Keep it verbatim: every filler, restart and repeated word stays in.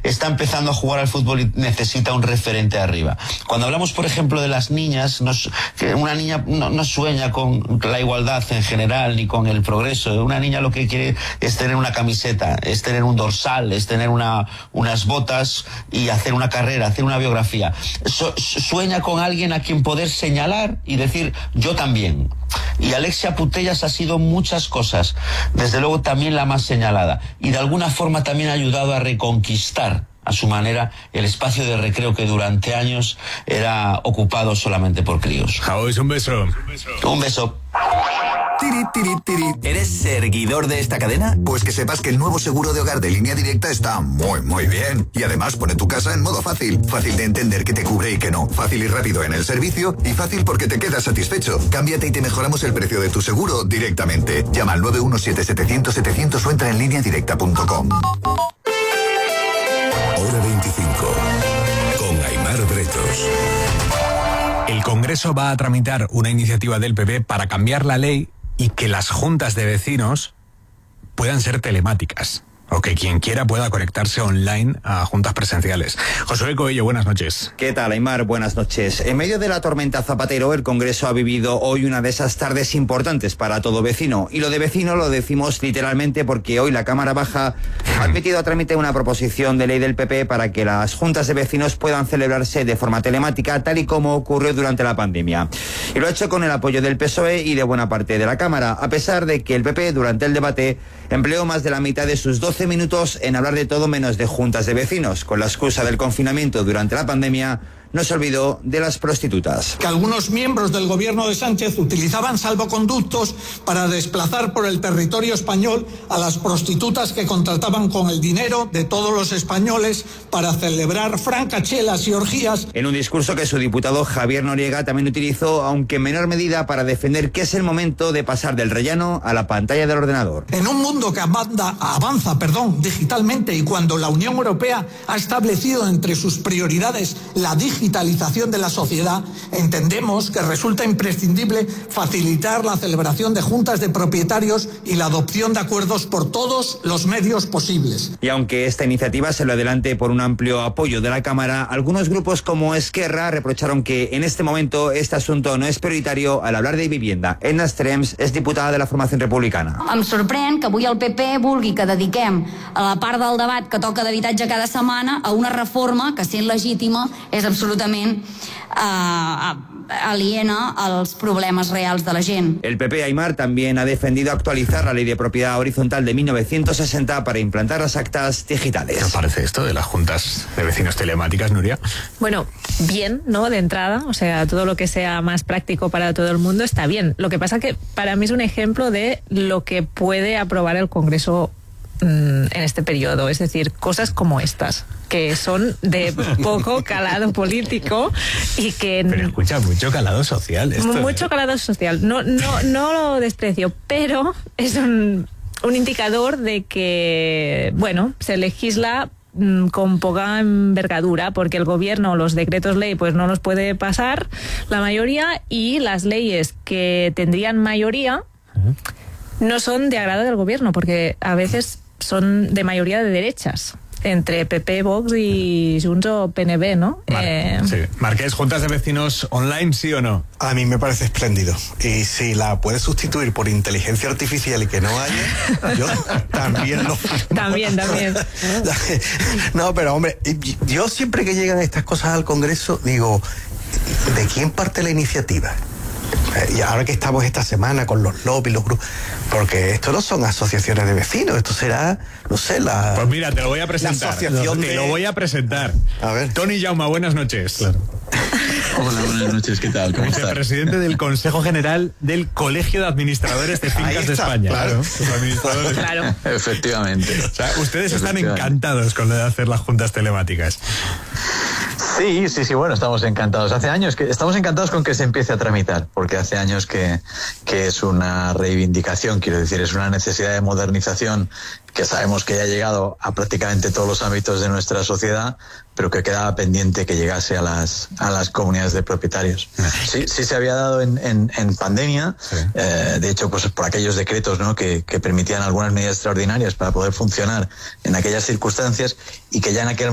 está empezando a jugar al fútbol y necesita un referente arriba. Cuando hablamos, por ejemplo, de las niñas, no, que una niña no, no sueña con la igualdad en general ni con el progreso. Una niña lo que quiere es tener una camiseta, es tener un dorsal, es tener una, unas botas y hacer una carrera, hacer una biografía. So, sueña con alguien a quien poder señalar y decir, yo también. Y Alexia Putellas ha sido muchas cosas, desde luego también la más señalada, y de alguna forma también ha ayudado a reconquistar a su manera el espacio de recreo que durante años era ocupado solamente por críos. Jaos, un beso. Un beso. Tiri, tiri, tiri. ¿Eres seguidor de esta cadena? Pues que sepas que el nuevo seguro de hogar de Línea Directa está muy, muy bien. Y además pone tu casa en modo fácil. Fácil de entender qué te cubre y qué no. Fácil y rápido en el servicio. Y fácil porque te quedas satisfecho. Cámbiate y te mejoramos el precio de tu seguro directamente. Llama al nueve uno siete, setecientos, setecientos o entra en línea directa punto com. Hora veinticinco. Con Aimar Bretos. El Congreso va a tramitar una iniciativa del P P para cambiar la ley y que las juntas de vecinos puedan ser telemáticas, o que quien quiera pueda conectarse online a juntas presenciales. Josué Coello, buenas noches. ¿Qué tal, Aimar? Buenas noches. En medio de la tormenta Zapatero, el Congreso ha vivido hoy una de esas tardes importantes para todo vecino. Y lo de vecino lo decimos literalmente porque hoy la Cámara Baja ha admitido a trámite una proposición de ley del P P para que las juntas de vecinos puedan celebrarse de forma telemática, tal y como ocurrió durante la pandemia. Y lo ha hecho con el apoyo del P S O E y de buena parte de la Cámara, a pesar de que el P P, durante el debate, empleó más de la mitad de sus doce minutos en hablar de todo menos de juntas de vecinos. Con la excusa del confinamiento durante la pandemia, no se olvidó de las prostitutas. Que algunos miembros del gobierno de Sánchez utilizaban salvoconductos para desplazar por el territorio español a las prostitutas que contrataban con el dinero de todos los españoles para celebrar francachelas y orgías. En un discurso que su diputado Javier Noriega también utilizó, aunque en menor medida, para defender que es el momento de pasar del rellano a la pantalla del ordenador. En un mundo que avanza, avanza perdón, digitalmente, y cuando la Unión Europea ha establecido entre sus prioridades la digitalización de la sociedad, entendemos que resulta imprescindible facilitar la celebración de juntas de propietarios y la adopción de acuerdos por todos los medios posibles. Y aunque esta iniciativa se lo adelante por un amplio apoyo de la Cámara, algunos grupos como Esquerra reprocharon que en este momento este asunto no es prioritario al hablar de vivienda. Edna Strems es diputada de la formación republicana. Em sorprèn que avui el P P vulgui que dediquem a la part del debat que toca d'habitatge cada setmana a una reforma que, sent legítima, és absolutament absolutament uh, aliena als problemes reals de la gent. El P P, Aimar, también ha defendido actualizar la ley de propiedad horizontal de mil novecientos sesenta para implantar las actas digitales. ¿Qué os parece esto de las juntas de vecinos telemáticas, Nuria? Bueno, bien, ¿no? De entrada, o sea, todo lo que sea más práctico para todo el mundo está bien. Lo que pasa que para mí es un ejemplo de lo que puede aprobar el Congreso en este periodo, es decir, cosas como estas, que son de poco calado político y que... Pero escucha, mucho calado social. Esto, mucho ¿eh? calado social, no, no, no lo desprecio, pero es un, un indicador de que, bueno, se legisla mmm, con poca envergadura, porque el gobierno los decretos ley pues no los puede pasar la mayoría, y las leyes que tendrían mayoría uh-huh. no son de agrado del gobierno, porque a veces son de mayoría de derechas, entre P P, Vox y Junts o P N V, ¿no? Mar eh... sí. Marqués, ¿juntas de vecinos online, sí o no? A mí me parece espléndido. Y si la puedes sustituir por inteligencia artificial y que no haya, yo también lo... También, también. No, pero hombre, yo siempre que llegan estas cosas al Congreso, digo, ¿de quién parte la iniciativa? Y ahora que estamos esta semana con los lobbies, los grupos, porque esto no son asociaciones de vecinos, esto será, no sé, la... Pues mira, te lo voy a presentar. La asociación te de... lo voy a presentar. A ver. Tony Jaume, buenas noches. Claro. Hola, buenas noches, ¿qué tal? ¿Cómo estás? Vicepresidente del Consejo General del Colegio de Administradores de Fincas de España. Claro. Administradores. Claro. Efectivamente. O sea, ustedes están encantados con lo de hacer las juntas telemáticas. Sí, sí, sí, bueno, estamos encantados. Hace años que estamos encantados con que se empiece a tramitar, porque hace años que, que es una reivindicación, quiero decir, es una necesidad de modernización que sabemos que ya ha llegado a prácticamente todos los ámbitos de nuestra sociedad, pero que quedaba pendiente que llegase a las a las comunidades de propietarios. Sí, sí se había dado en, en, en pandemia, sí. eh, de hecho, pues por aquellos decretos, ¿no?, que, que permitían algunas medidas extraordinarias para poder funcionar en aquellas circunstancias, y que ya en aquel